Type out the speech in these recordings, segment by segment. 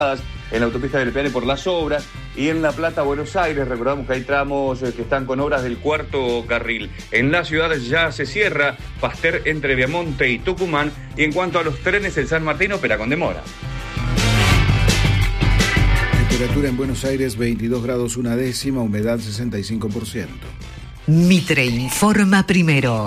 en la autopista del Peane por las obras, y en La Plata, Buenos Aires, recordamos que hay tramos que están con obras del cuarto carril. En la ciudad ya se cierra Pasteur entre Viamonte y Tucumán, y en cuanto a los trenes, el San Martín opera con demora. Temperatura en Buenos Aires 22 grados 1/10, humedad 65%. Mitre informa primero.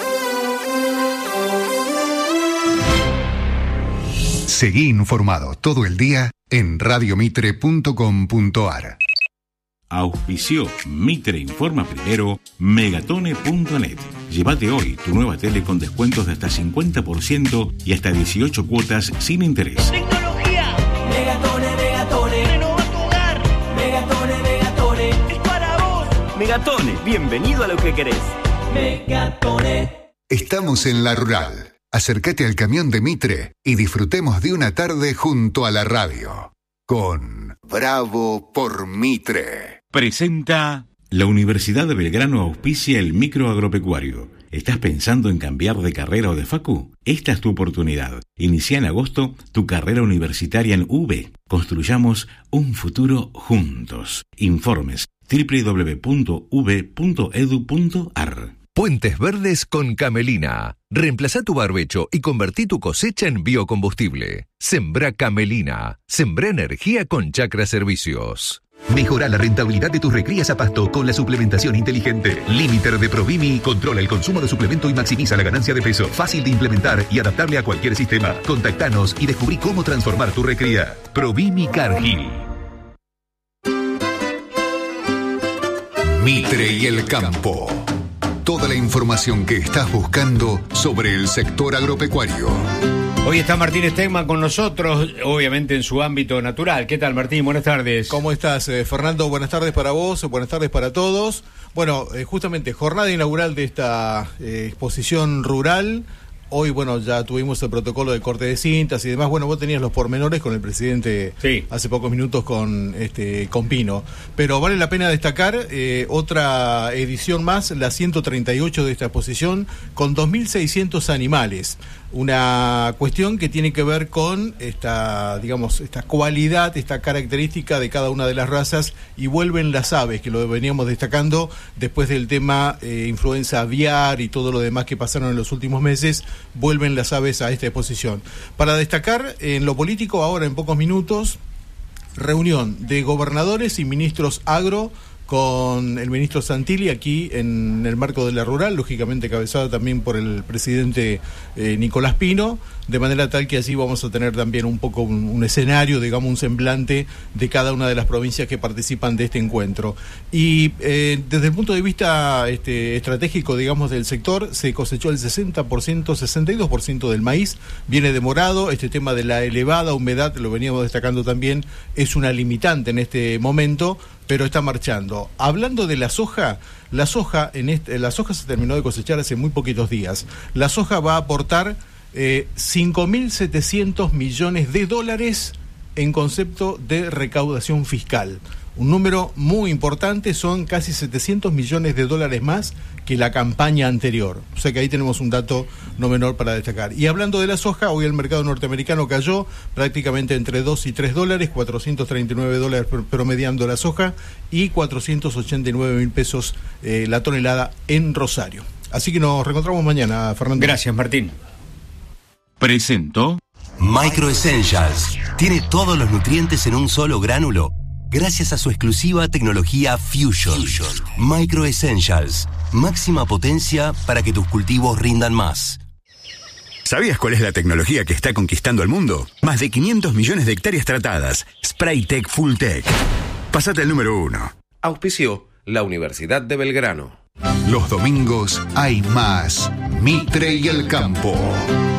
Seguí informado todo el día en radiomitre.com.ar. Auspició Mitre Informa Primero Megatone.net. Llévate hoy tu nueva tele con descuentos de hasta 50% y hasta 18 cuotas sin interés. Tecnología. Megatone, Megatone. Renova tu hogar. Megatone, Megatone. Es para vos. Megatone, bienvenido a lo que querés. Megatone. Estamos en La Rural. Acércate al camión de Mitre y disfrutemos de una tarde junto a la radio. Con Bravo por Mitre. Presenta. La Universidad de Belgrano auspicia el microagropecuario. ¿Estás pensando en cambiar de carrera o de facu? Esta es tu oportunidad. Inicia en agosto tu carrera universitaria en UB. Construyamos un futuro juntos. Informes www.ub.edu.ar. Puentes Verdes con Camelina. Reemplazá tu barbecho y convertí tu cosecha en biocombustible. Sembrá Camelina. Sembrá energía con Chacra Servicios. Mejora la rentabilidad de tus recrías a pasto con la suplementación inteligente. Limiter de Provimi controla el consumo de suplemento y maximiza la ganancia de peso. Fácil de implementar y adaptable a cualquier sistema. Contactanos y descubrí cómo transformar tu recría. Provimi Cargill. Mitre y el campo. Toda la información que estás buscando sobre el sector agropecuario. Hoy está Martín Stegman con nosotros, obviamente en su ámbito natural. ¿Qué tal, Martín? Buenas tardes. ¿Cómo estás, Fernando? Buenas tardes para vos, buenas tardes para todos. Bueno, justamente jornada inaugural de esta exposición rural. Hoy, bueno, ya tuvimos el protocolo de corte de cintas y demás. Bueno, vos tenías los pormenores con el presidente hace pocos minutos con Pino. Pero vale la pena destacar otra edición más, la 138 de esta exposición, con 2.600 animales. Una cuestión que tiene que ver con esta cualidad, esta característica de cada una de las razas, y vuelven las aves, que lo veníamos destacando después del tema influenza aviar y todo lo demás que pasaron en los últimos meses. Vuelven las aves a esta exposición. Para destacar en lo político, ahora en pocos minutos, reunión de gobernadores y ministros agro con el ministro Santilli aquí en el marco de la rural, lógicamente cabezada también por el presidente Nicolás Pino, de manera tal que así vamos a tener también un poco un escenario, digamos, un semblante de cada una de las provincias que participan de este encuentro. Y desde el punto de vista estratégico, digamos, del sector, se cosechó el 60%, 62% del maíz, viene demorado. Este tema de la elevada humedad, lo veníamos destacando también, es una limitante en este momento, pero está marchando. Hablando de la soja se terminó de cosechar hace muy poquitos días. La soja va a aportar 5.700 millones de dólares en concepto de recaudación fiscal. Un número muy importante, son casi 700 millones de dólares más que la campaña anterior. O sea que ahí tenemos un dato no menor para destacar. Y hablando de la soja, hoy el mercado norteamericano cayó prácticamente entre 2 y 3 dólares, 439 dólares promediando la soja y 489.000 pesos la tonelada en Rosario. Así que nos reencontramos mañana, Fernando. Gracias, Martín. Presentó Micro Essentials. Tiene todos los nutrientes en un solo gránulo, gracias a su exclusiva tecnología Fusion. Micro Essentials. Máxima potencia para que tus cultivos rindan más. ¿Sabías cuál es la tecnología que está conquistando el mundo? Más de 500 millones de hectáreas tratadas. Spraytech Fulltech. Pásate al número 1. Auspició la Universidad de Belgrano. Los domingos hay más Mitre y el campo.